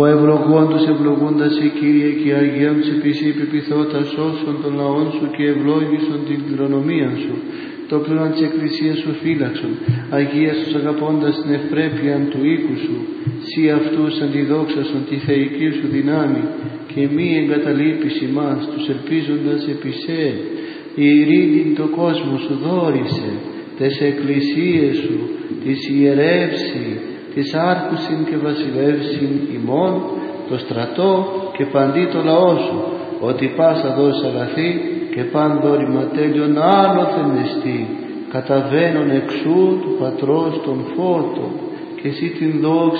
Ο ευλογώντος ευλογούντας σε Κύριε και Αγία ψηφίσι επιπιθώτας όσων των λαών σου και ευλόγησον την κληρονομία σου. Το πλήρων της Εκκλησίας σου φύλαξον, Αγίας τους αγαπώντας την ευπρέπεια του οίκου σου, σύ αυτούς αντιδόξασον τη θεϊκή σου δυνάμει και μη εγκαταλείπεις ημάς τους ελπίζοντας επί σε. Η ειρήνη το κόσμο σου δόρισε, τες εκκλησίες σου, τις ιερεύσει, τις άρχουσιν και βασιλεύσιν ημών, το στρατό και παντί το λαό σου, ότι πάσα δώσει αγαθή και παν δόρημα τέλειον άλλοθεν εστί, καταβαίνον εξού του Πατρός των φώτων, και εσύ την δόξα